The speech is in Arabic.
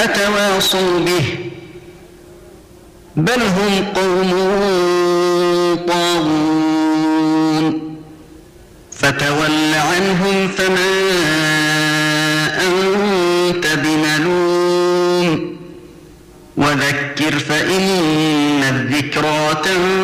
أتواصوا به بل هم قوم طاغون فتول عنهم فما أنت بملوم وذكر فإن الذكرى تنفع